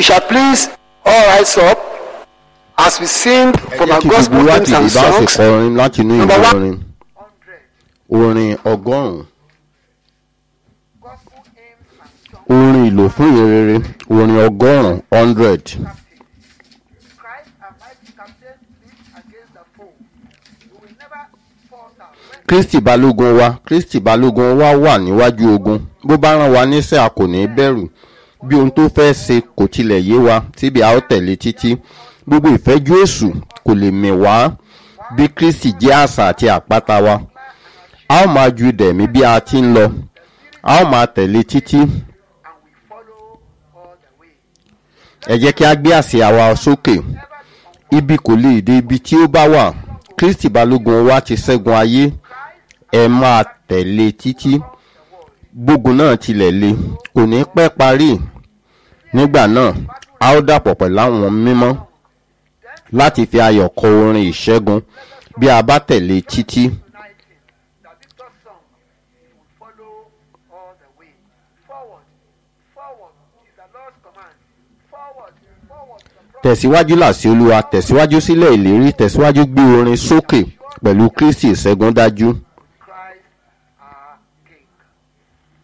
We shall please all rise up as we sing from our gospel hymns and songs. Number one. Orin ọgọ́rùn-ún. Orin ìlò fún ìrere. Orin ọgọ́rùn-ún 100. Kristi balógun wa, Kristi balógun wa wà níwájú ogun. Bó bá rán wa níṣẹ́ a kò ní bẹ̀rù. Bí ohun tó fẹ́ ṣe kò tilẹ̀ yé wa, síbi a ó tẹ̀lé títí. Gbogbo ìfẹ́jú èṣù kò lè mì wá. Bí Kristi jẹ́ àṣà àti àpáta wa, a ó máa ju dẹ̀mí bí a ti ń lọ. A ó máa tẹ̀lé títí. Ẹ jẹ́ kí a gbé àsíá wa sókè. Ibi kò lè dé ibi tí ó bá wà. Kristi balógun wa ti ṣẹ́gun ayé. Ẹ máa tẹ̀lé títí. Gbógun náà tilẹ̀ le, kò ní pẹ́ parí. Nígbà náà, a ó dàpọ̀ pẹ̀lú àwọn mímọ́ láti fi ayọ̀ kọ orin ìṣẹ́gun bí a bá tẹ̀lé títí. Tẹ̀síwájú làsí Olúwa, tẹ̀síwájú sílẹ̀ ìlérí, tẹ̀síwájú gbé orin sókè pẹ̀lú Kristi ìṣẹ́gun dájú.